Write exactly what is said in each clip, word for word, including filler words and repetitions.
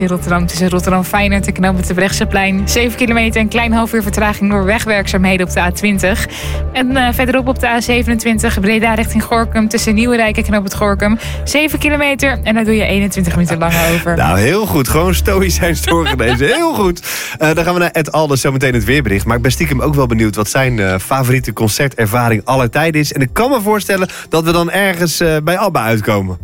In Rotterdam tussen Rotterdam-Feyenoord en knooppunt Terbrechtseplein. zeven kilometer, een klein half uur vertraging door wegwerkzaamheden op de A twintig. En uh, verderop op de A zevenentwintig, Breda richting Gorinchem tussen Nieuwerijk en knooppunt Gorinchem. zeven kilometer en daar doe je eenentwintig minuten lang over. Nou, heel goed. Gewoon stoïcijns doorgelezen. Heel goed. Uh, dan gaan we naar Ed Alders, zometeen het weerbericht. Maar ik ben stiekem ook wel benieuwd wat zijn uh, favoriete concertervaring aller tijden is. En ik kan me voorstellen dat we dan ergens uh, bij ABBA uitkomen.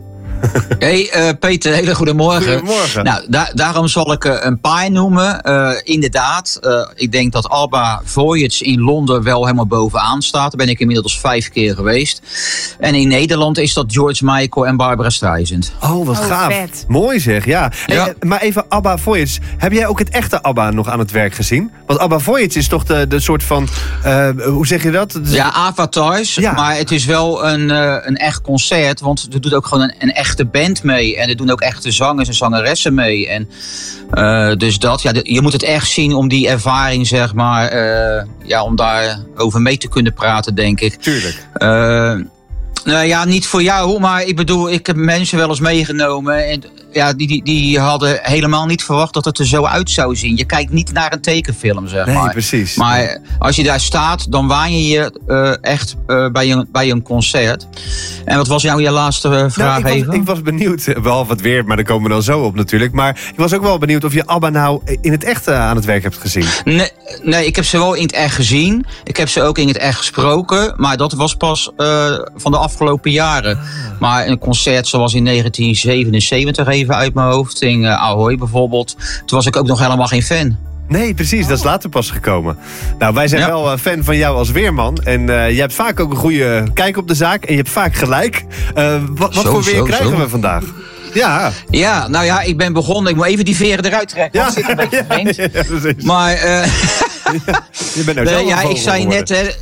Hey uh, Peter, hele goedemorgen. Goedemorgen. Nou, da- daarom zal ik uh, een paar noemen. Uh, inderdaad, uh, ik denk dat ABBA Voyage in Londen wel helemaal bovenaan staat. Daar ben ik inmiddels vijf keer geweest. En in Nederland is dat George Michael en Barbara Streisand. Oh, wat Oh, gaaf. vet. Mooi zeg, ja. Ja. Hey, maar even ABBA Voyage. Heb jij ook het echte ABBA nog aan het werk gezien? Want ABBA Voyage is toch de, de soort van... Uh, hoe zeg je dat? Ja, avatars. Ja. Maar het is wel een, uh, een echt concert. Want er doet ook gewoon een, een echte band mee. En er doen ook echte zangers en zangeressen mee. En, uh, dus dat, ja, de, je moet het echt zien om die ervaring, zeg maar... Uh, ja, om daar over mee te kunnen praten, denk ik. Tuurlijk. Uh, nou ja, niet voor jou, maar ik bedoel, ik heb mensen wel eens meegenomen. En ja, die, die, die hadden helemaal niet verwacht dat het er zo uit zou zien. Je kijkt niet naar een tekenfilm, zeg Nee, maar. precies. Maar als je daar staat, dan waan je je uh, echt uh, bij, een, bij een concert. En wat was jou je laatste uh, vraag nou, ik, even? was, ik was benieuwd, behalve het weer, maar daar komen we dan zo op natuurlijk. Maar ik was ook wel benieuwd of je ABBA nou in het echt uh, aan het werk hebt gezien. Nee, nee, ik heb ze wel in het echt gezien. Ik heb ze ook in het echt gesproken. Maar dat was pas uh, van de afgelopen jaren. Ah. Maar een concert zoals in negentien zevenenzeventig, even uit mijn hoofd, in uh, Ahoy bijvoorbeeld. Toen was ik ook nog helemaal geen fan. Nee, precies. Oh. Dat is later pas gekomen. Nou, wij zijn ja. wel uh, fan van jou als weerman. En uh, je hebt vaak ook een goede kijk op de zaak. En je hebt vaak gelijk. Uh, wat wat zo, voor weer zo, krijgen zo. we vandaag? Ja. Ja, nou ja, ik ben begonnen. Ik moet even die veren eruit trekken. Ja, ik zit een beetje ja, ja, ja, precies. Maar uh, ja, je bent nou nee, zelf ja, een ik zei vogel net... Hè,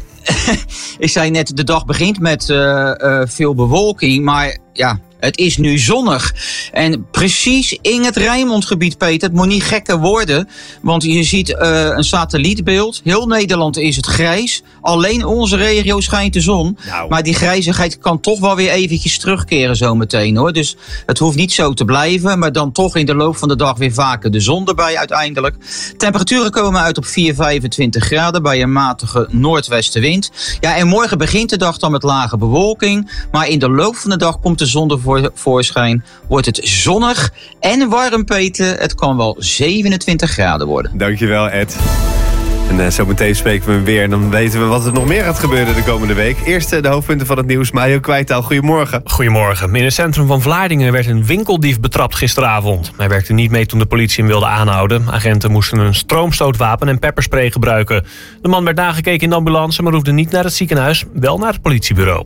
ik zei net, de dag begint met uh, uh, veel bewolking. Maar ja, het is nu zonnig. En precies in het Rijnmondgebied, Peter. Het moet niet gekker worden. Want je ziet uh, een satellietbeeld. Heel Nederland is het grijs. Alleen onze regio schijnt de zon. Nou. Maar die grijzigheid kan toch wel weer eventjes terugkeren zometeen, hoor. Dus het hoeft niet zo te blijven. Maar dan toch in de loop van de dag weer vaker de zon erbij uiteindelijk. Temperaturen komen uit op vier, vijfentwintig graden bij een matige noordwestenwind. Ja, en morgen begint de dag dan met lage bewolking. Maar in de loop van de dag komt de zon ervoor voorschijn, wordt het zonnig en warm, Peter. Het kan wel zevenentwintig graden worden. Dankjewel, Ed. En uh, zo meteen spreken we hem weer en dan weten we wat er nog meer gaat gebeuren de komende week. Eerst uh, de hoofdpunten van het nieuws. Mario Kwijtaal, goedemorgen. Goedemorgen. In het centrum van Vlaardingen werd een winkeldief betrapt gisteravond. Hij werkte niet mee toen de politie hem wilde aanhouden. Agenten moesten een stroomstootwapen en pepperspray gebruiken. De man werd nagekeken in de ambulance, maar hoefde niet naar het ziekenhuis, wel naar het politiebureau.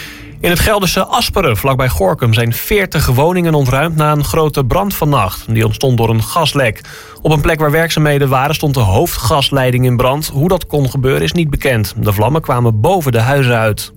In het Gelderse Asperen, vlakbij Gorinchem, zijn veertig woningen ontruimd na een grote brand vannacht. Die ontstond door een gaslek. Op een plek waar werkzaamheden waren stond de hoofdgasleiding in brand. Hoe dat kon gebeuren is niet bekend. De vlammen kwamen boven de huizen uit.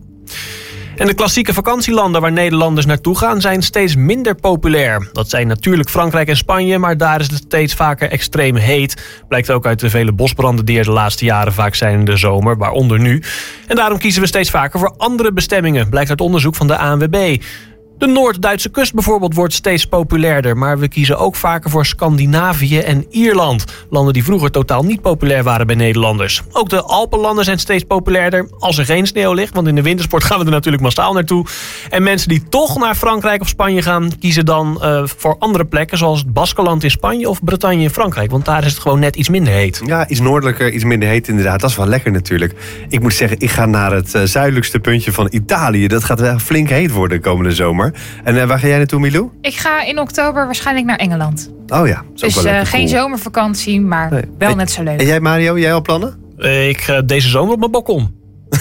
En de klassieke vakantielanden waar Nederlanders naartoe gaan zijn steeds minder populair. Dat zijn natuurlijk Frankrijk en Spanje, maar daar is het steeds vaker extreem heet. Blijkt ook uit de vele bosbranden die er de laatste jaren vaak zijn in de zomer, waaronder nu. En daarom kiezen we steeds vaker voor andere bestemmingen, blijkt uit onderzoek van de A N W B. De Noord-Duitse kust bijvoorbeeld wordt steeds populairder, maar we kiezen ook vaker voor Scandinavië en Ierland. Landen die vroeger totaal niet populair waren bij Nederlanders. Ook de Alpenlanden zijn steeds populairder als er geen sneeuw ligt, want in de wintersport gaan we er natuurlijk massaal naartoe. En mensen die toch naar Frankrijk of Spanje gaan, kiezen dan uh, voor andere plekken, zoals het Baskeland in Spanje of Bretagne in Frankrijk, want daar is het gewoon net iets minder heet. Ja, iets noordelijker, iets minder heet inderdaad. Dat is wel lekker natuurlijk. Ik moet zeggen, ik ga naar het uh, zuidelijkste puntje van Italië. Dat gaat wel flink heet worden de komende zomer. En uh, waar ga jij naartoe, Milou? Ik ga in oktober waarschijnlijk naar Engeland. Oh ja, dus uh, geen cool. zomervakantie, maar nee. wel en, net zo leuk. En jij, Mario, jij al plannen? Uh, ik ga deze zomer op mijn balkon.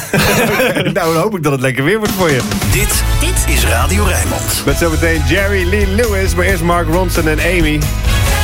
Nou, dan hoop ik dat het lekker weer wordt voor je. Dit, dit is Radio Rijnmond. Met zometeen Jerry Lee Lewis, maar eerst Mark Ronson en Amy.